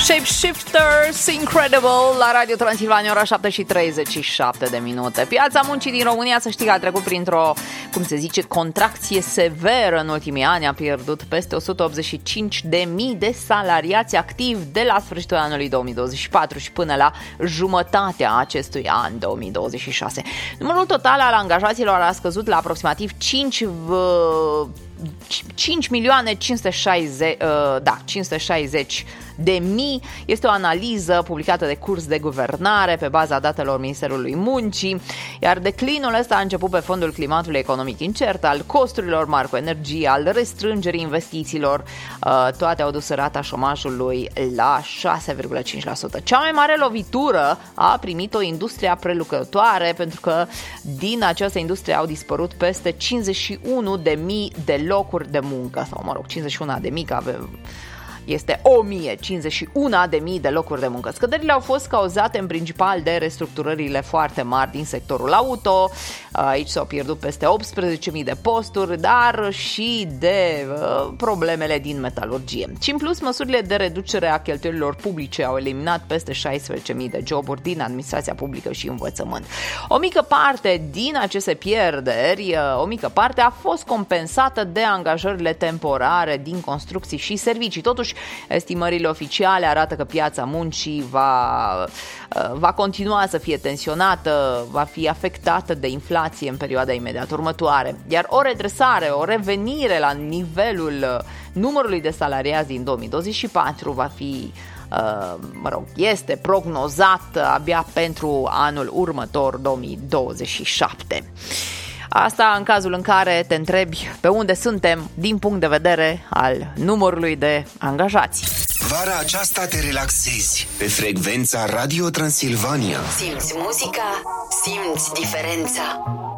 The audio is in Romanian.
Shapeshifters, Incredible, la Radio Transilvania, ora 7:37 de minute. Piața muncii din România, să știi că a trecut printr-o, cum se zice, contracție severă în ultimii ani. A pierdut peste 185.000 de salariați activi de la sfârșitul anului 2024 și până la jumătatea acestui an 2026. Numărul total al angajaților a scăzut la aproximativ 560 de mii. Este o analiză publicată de Curs de Guvernare pe baza datelor Ministerului Muncii, iar declinul ăsta a început pe fondul climatului economic incert, al costurilor mari cu energie, al restrângerii investițiilor. Toate au dus rata șomajului la 6,5%. Cea mai mare lovitură a primit-o industria prelucrătoare, pentru că din această industrie au dispărut peste 51.000 de locuri de muncă, sau mă rog, 51.000, că este 51.000 de locuri de muncă. Scăderile au fost cauzate în principal de restructurările foarte mari din sectorul auto. Aici s-au pierdut peste 18.000 de posturi, dar și de problemele din metalurgie. Și în plus, măsurile de reducere a cheltuielilor publice au eliminat peste 16.000 de joburi din administrația publică și învățământ. O mică parte din aceste pierderi, o mică parte a fost compensată de angajările temporare din construcții și servicii. Totuși, estimările oficiale arată că piața muncii va continua să fie tensionată, va fi afectată de inflație în perioada imediat următoare. Iar o redresare, o revenire la nivelul numărului de salariați din 2024 va fi, este prognozat abia pentru anul următor, 2027. Asta în cazul în care te întrebi pe unde suntem din punct de vedere al numărului de angajați. Vara aceasta te relaxezi pe frecvența Radio Transilvania. Simți muzica, simți diferența.